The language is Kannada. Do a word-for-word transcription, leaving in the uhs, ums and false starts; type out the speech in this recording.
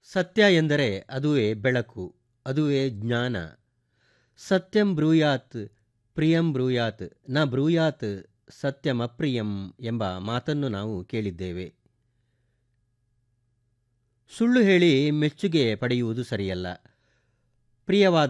ಸತ್ಯ ಎಂದರೆ ಅದುವೇ ಬೆಳಕು, ಅದುವೇ ಜ್ಞಾನ. ಸತ್ಯಂ ಬ್ರೂಯಾತ್ ಪ್ರಿಯಂ ಬ್ರೂಯಾತ್ ನ ಬ್ರೂಯಾತ್ ಸತ್ಯಮಪ್ರಿಯಂ ಎಂಬ ಮಾತನ್ನು ನಾವು ಕೇಳಿದ್ದೇವೆ. ಸುಳ್ಳು ಹೇಳಿ ಮೆಚ್ಚುಗೆ ಪಡೆಯುವುದು ಸರಿಯಲ್ಲ. ಪ್ರಿಯವಾದ